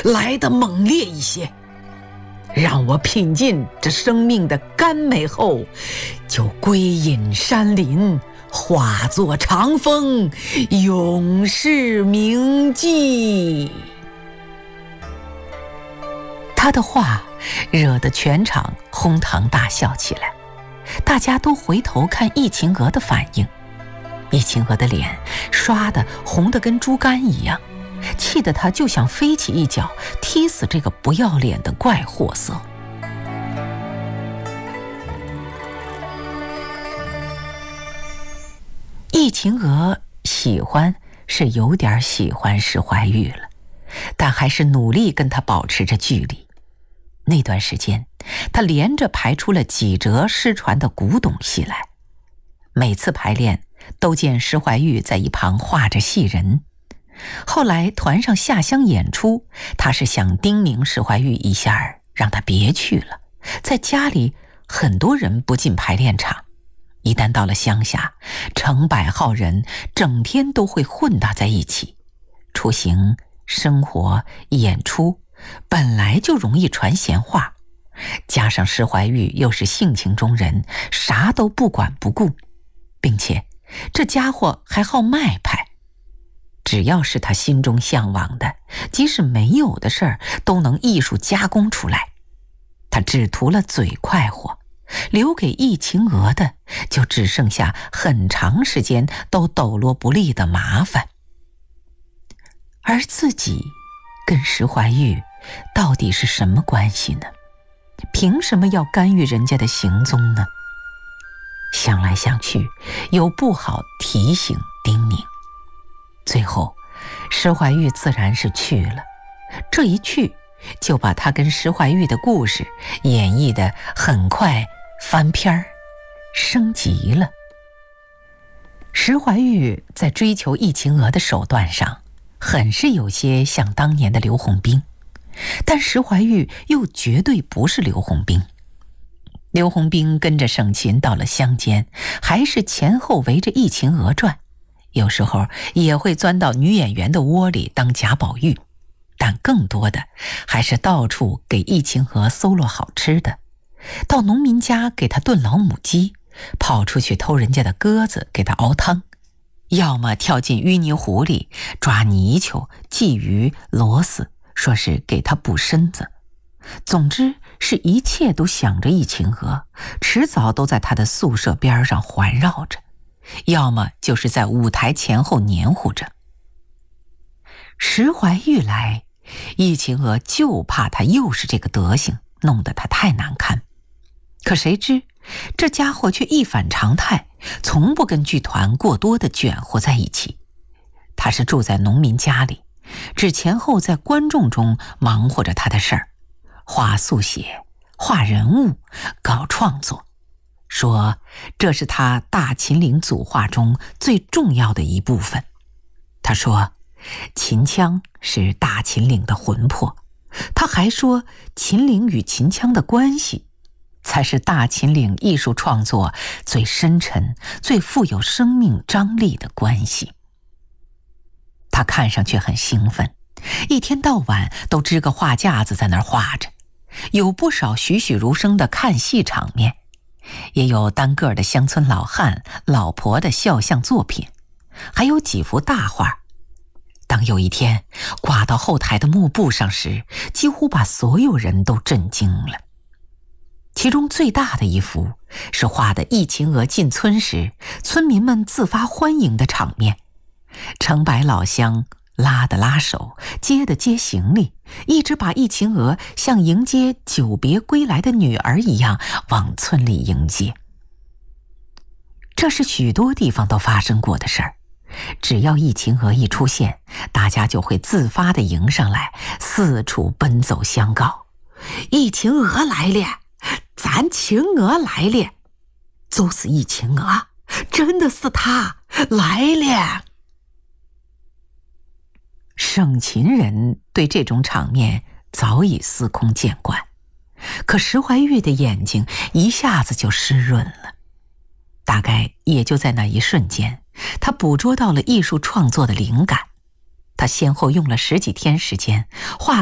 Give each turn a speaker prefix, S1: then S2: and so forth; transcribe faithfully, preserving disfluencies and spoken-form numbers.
S1: 来得猛烈一些。让我品尽这生命的甘美后，就归隐山林，化作长风，永世铭记。他的话惹得全场哄堂大笑起来，大家都回头看易秦娥的反应。易秦娥的脸刷得红得跟猪肝一样，气得他就想飞起一脚踢死这个不要脸的怪货色。易秦娥喜欢是有点喜欢石怀玉了，但还是努力跟他保持着距离。那段时间，他连着排出了几折失传的古董戏来，每次排练都见石怀玉在一旁画着戏人。后来团上下乡演出，他是想叮咛石怀玉一下，让他别去了。在家里，很多人不进排练场，一旦到了乡下，成百号人整天都会混搭在一起，出行、生活、演出本来就容易传闲话，加上石怀玉又是性情中人，啥都不管不顾，并且这家伙还好卖派，只要是他心中向往的，即使没有的事儿，都能艺术加工出来。他只图了嘴快活，留给易秦娥的就只剩下很长时间都抖落不利的麻烦。而自己跟石怀玉到底是什么关系呢？凭什么要干预人家的行踪呢？想来想去，又不好提醒叮咛。最后，石怀玉自然是去了。这一去，就把他跟石怀玉的故事演绎得很快翻篇儿，升级了。石怀玉在追求易秦娥的手段上，很是有些像当年的刘洪兵，但石怀玉又绝对不是刘洪兵。刘洪兵跟着盛琴到了乡间，还是前后围着易秦娥转，有时候也会钻到女演员的窝里当贾宝玉，但更多的还是到处给易秦娥搜罗好吃的，到农民家给她炖老母鸡，跑出去偷人家的鸽子给她熬汤，要么跳进淤泥湖里抓泥鳅、鲫鱼、螺丝，说是给她补身子。总之是一切都想着易秦娥，迟早都在她的宿舍边上环绕着，要么就是在舞台前后黏糊着。石怀玉来，易秦娥就怕他又是这个德行，弄得他太难堪。可谁知这家伙却一反常态，从不跟剧团过多的卷和在一起。他是住在农民家里，只前后在观众中忙活着他的事儿，画速写、画人物、搞创作，说这是他大秦岭组画中最重要的一部分。他说秦腔是大秦岭的魂魄，他还说秦岭与秦腔的关系才是大秦岭艺术创作最深沉、最富有生命张力的关系。他看上去很兴奋，一天到晚都支个画架子在那儿画着，有不少栩栩如生的看戏场面，也有单个的乡村老汉、老婆的肖像作品，还有几幅大画。当有一天挂到后台的幕布上时，几乎把所有人都震惊了。其中最大的一幅是画的易秦娥进村时，村民们自发欢迎的场面，成百老乡拉的拉手，接的接行李，一直把易秦娥像迎接久别归来的女儿一样往村里迎接。这是许多地方都发生过的事儿，只要易秦娥一出现，大家就会自发地迎上来，四处奔走相告：易秦娥来了，咱秦娥来了，就是易秦娥，真的是她来了。盛秦人对这种场面早已司空见惯，可石怀玉的眼睛一下子就湿润了。大概也就在那一瞬间，他捕捉到了艺术创作的灵感。他先后用了十几天时间，画了